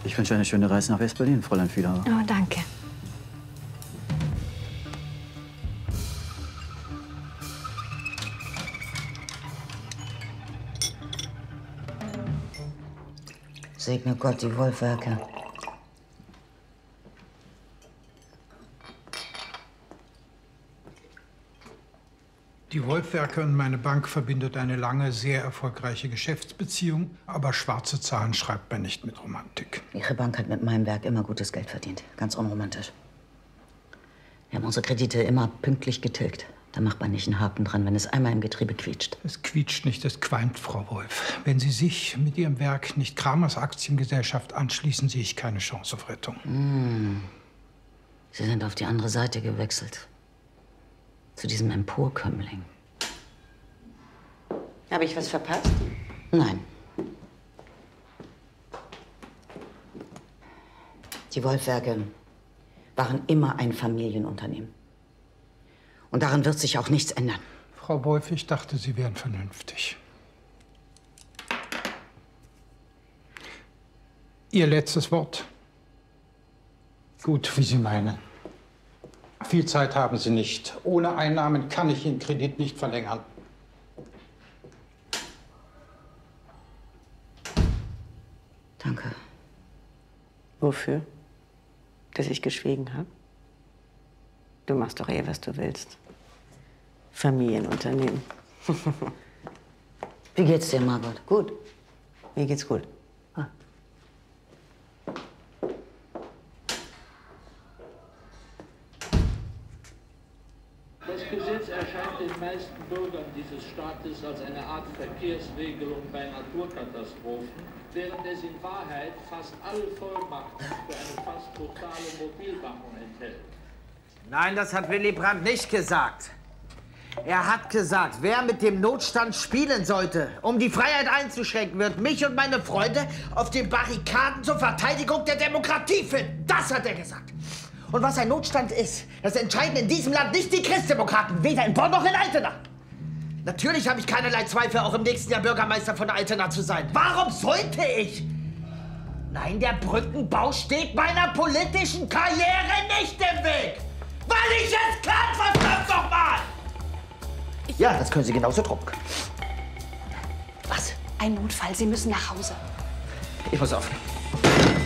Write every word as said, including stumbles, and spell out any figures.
Ich wünsche eine schöne Reise nach West-Berlin, Fräulein Fiedler. Oh, danke. Segne Gott die Wolfwerke. Die Wolfwerke und meine Bank verbindet eine lange, sehr erfolgreiche Geschäftsbeziehung. Aber schwarze Zahlen schreibt man nicht mit Romantik. Ihre Bank hat mit meinem Werk immer gutes Geld verdient. Ganz unromantisch. Wir haben unsere Kredite immer pünktlich getilgt. Da macht man nicht einen Haken dran, wenn es einmal im Getriebe quietscht. Es quietscht nicht, es qualmt, Frau Wolf. Wenn Sie sich mit Ihrem Werk nicht Kramers Aktiengesellschaft anschließen, sehe ich keine Chance auf Rettung. Mm. Sie sind auf die andere Seite gewechselt. Zu diesem Emporkömmling. Habe ich was verpasst? Nein. Die Wolfwerke waren immer ein Familienunternehmen. Und daran wird sich auch nichts ändern. Frau Wolf, ich dachte, Sie wären vernünftig. Ihr letztes Wort? Gut, wie Sie meinen. Viel Zeit haben Sie nicht. Ohne Einnahmen kann ich Ihren Kredit nicht verlängern. Danke. Wofür? Dass ich geschwiegen habe? Du machst doch eh, was du willst. Familienunternehmen. Wie geht's dir, Margot? Gut. Mir geht's gut. Ah. Das Gesetz erscheint den meisten Bürgern dieses Staates als eine Art Verkehrsregelung bei Naturkatastrophen, während es in Wahrheit fast alle Vollmachten für eine fast totale Mobilmachung enthält. Nein, das hat Willy Brandt nicht gesagt. Er hat gesagt, wer mit dem Notstand spielen sollte, um die Freiheit einzuschränken, wird mich und meine Freunde auf den Barrikaden zur Verteidigung der Demokratie finden. Das hat er gesagt. Und was ein Notstand ist, das entscheiden in diesem Land nicht die Christdemokraten, weder in Bonn noch in Altena. Natürlich habe ich keinerlei Zweifel, auch im nächsten Jahr Bürgermeister von Altena zu sein. Warum sollte ich? Nein, der Brückenbau steht meiner politischen Karriere nicht im Weg. Weil ich es kann, verdammt noch mal! Ja, das können Sie genauso drucken. Was? Ein Notfall, Sie müssen nach Hause. Ich muss aufnehmen.